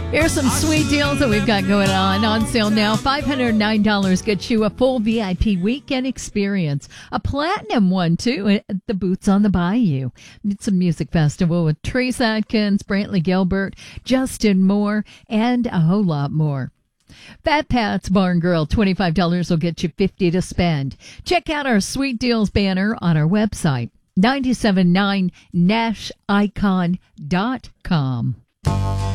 Here's some sweet deals that we've got going on sale now. $509 gets you a full VIP weekend experience. A platinum one, too, at the Boots on the Bayou. It's a music festival with Trace Atkins, Brantley Gilbert, Justin Moore, and a whole lot more. Fat Pat's Barn Grill, $25 will get you $50 to spend. Check out our sweet deals banner on our website, 979nashicon.com.